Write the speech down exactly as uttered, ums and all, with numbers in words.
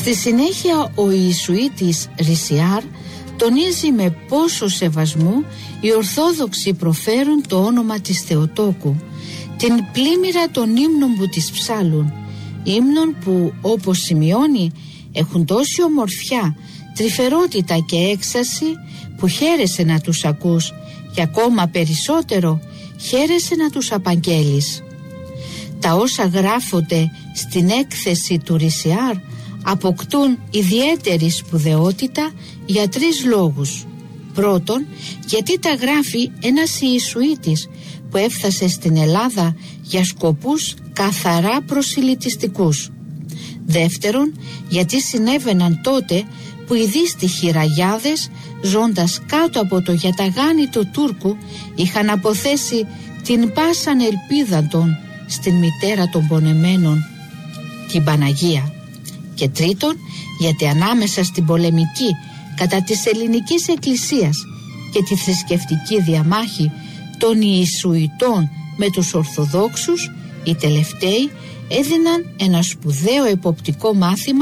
Στη συνέχεια ο Ιησουήτης Ρισιάρ τονίζει με πόσο σεβασμό οι Ορθόδοξοι προφέρουν το όνομα της Θεοτόκου, την πλήμμυρα των ύμνων που τις ψάλουν, ύμνων που, όπως σημειώνει, έχουν τόση ομορφιά, τρυφερότητα και έξαση που χαίρεσαι να τους ακούς και ακόμα περισσότερο χαίρεσαι να τους απαγγέλεις. Τα όσα γράφονται στην έκθεση του Ρισιάρ αποκτούν ιδιαίτερη σπουδαιότητα για τρεις λόγους. Πρώτον, γιατί τα γράφει ένας Ιησουήτης που έφτασε στην Ελλάδα για σκοπούς καθαρά προσιλητιστικούς. Δεύτερον, γιατί συνέβαιναν τότε που οι δύστιχοι ραγιάδες, ζώντας κάτω από το γιαταγάνι του Τούρκου, είχαν αποθέσει την πάσαν ελπίδα των στην μητέρα των πονεμένων, την Παναγία. Και τρίτον, γιατί ανάμεσα στην πολεμική κατά της ελληνικής εκκλησίας και τη θρησκευτική διαμάχη των Ιησουητών με τους Ορθοδόξους, οι τελευταίοι έδιναν ένα σπουδαίο εποπτικό μάθημα